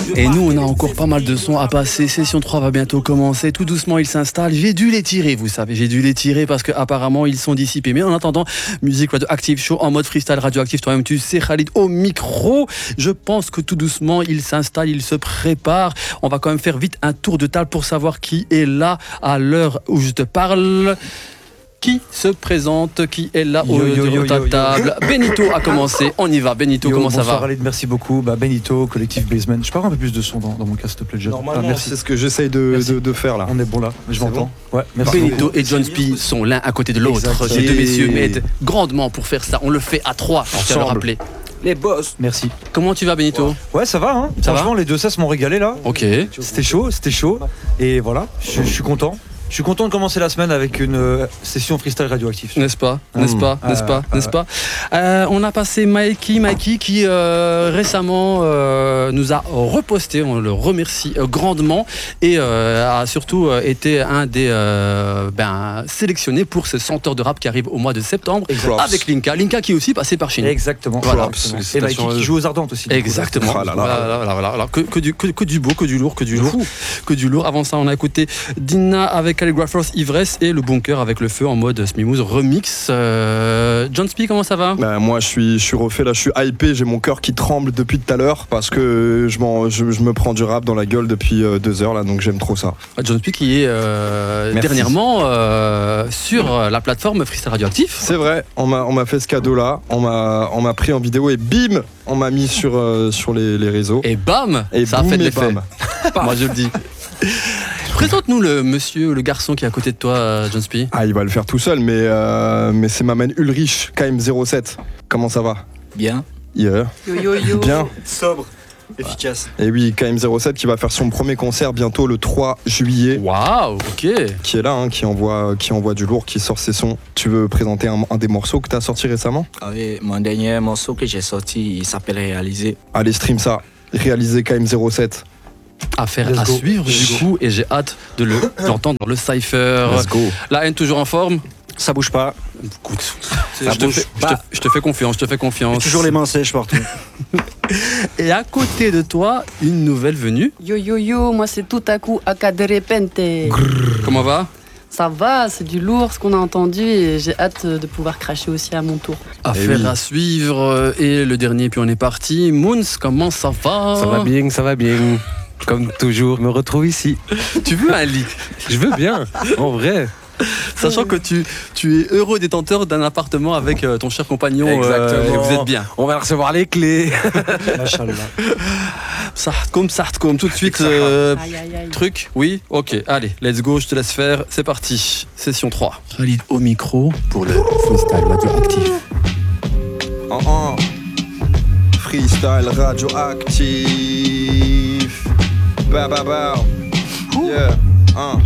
Et nous, on a encore pas mal de sons à passer. Session 3 va bientôt commencer. Tout doucement, ils s'installent. J'ai dû les tirer, vous savez. J'ai dû les tirer parce qu'apparemment, ils sont dissipés. Mais en attendant, Music Radioactive Show en mode freestyle radioactif. Toi-même, tu sais, Khalid, au micro. Je pense que tout doucement, ils s'installent, ils se préparent. On va quand même faire vite un tour de table pour savoir qui est là à l'heure où je te parle. Qui se présente, qui est là au table. Benito a commencé, on y va. Benito, comment ça va? Bonsoir Khalid, merci beaucoup. Benito, collectif Basement. Je peux avoir un peu plus de son dans mon cas, s'il te plaît, John. Normalement, c'est ce que j'essaye de faire là. On est bon là, je m'entends. Ouais, merci. Benito et John Spee sont l'un à côté de l'autre. Exactement. Ces deux messieurs m'aident grandement pour faire ça. On le fait à trois, je tiens à le rappeler. Les boss. Merci. Comment tu vas, Benito? Ouais, ça va, hein. Ça Franchement, les deux sets m'ont régalé là. Ok. C'était chaud. Et voilà, je suis content. Je suis content de commencer la semaine avec une session freestyle radioactif. N'est-ce pas? On a passé Mikey qui récemment nous a reposté, on le remercie grandement, et a surtout été un des sélectionnés pour ce chanteur de rap qui arrive au mois de septembre avec Linka. Linka qui est aussi passé par chez nous. Exactement. Voilà. Et Mikey qui joue aux Ardentes aussi. Exactement. Voilà. Que du beau, que du lourd. Avant ça, on a écouté Dina avec Calligraphers Ivresse et le Bunker avec le feu en mode Smimooth remix. John Spee, comment ça va? Moi je suis refait là, je suis hypé, j'ai mon cœur qui tremble depuis tout à l'heure parce que je me prends du rap dans la gueule depuis 2 heures là, donc j'aime trop ça. John Spee qui est dernièrement sur la plateforme Freestyle Radioactif. C'est vrai, on m'a fait ce cadeau là, on m'a pris en vidéo et bim, on m'a mis sur les réseaux. Et bam, et ça boum, a fait de l'effet. Moi je le dis. Présente-nous le garçon qui est à côté de toi, John Spee. Ah, il va le faire tout seul, mais c'est ma main Ulrich, KM07. Comment ça va? Bien. Yeah. Yo. Bien. Sobre, efficace. Et oui, KM07 qui va faire son premier concert bientôt le 3 juillet. Waouh, ok. Qui est là, hein, qui envoie du lourd, qui sort ses sons. Tu veux présenter un des morceaux que tu as sorti récemment? Ah oui, mon dernier morceau que j'ai sorti, il s'appelle Réaliser. Allez, stream ça. Réaliser KM07. Affaire à suivre du coup, et j'ai hâte de l'entendre dans le cypher. Let's go. La haine toujours en forme? Ça bouge pas. Écoute, je te fais confiance. Toujours les mains sèches partout. Et à côté de toi, une nouvelle venue. Yo, moi c'est tout à coup Akadere Pente. Comment va? Ça va, c'est du lourd ce qu'on a entendu et j'ai hâte de pouvoir cracher aussi à mon tour. Affaire à suivre, et le dernier, puis on est parti. Moons, comment ça va? Ça va bien. Comme toujours, me retrouve ici. Tu veux un lit? Je veux bien, en vrai. Sachant que tu es heureux détenteur d'un appartement avec ton cher compagnon. Exactement. Et vous êtes bien. On va recevoir les clés. Sahtkoum, tout de suite. Aïe. Truc, oui? Ok, allez, let's go, je te laisse faire. C'est parti. Session 3. Khalid au micro pour le freestyle radioactif. Freestyle radioactif. Ba. Yeah.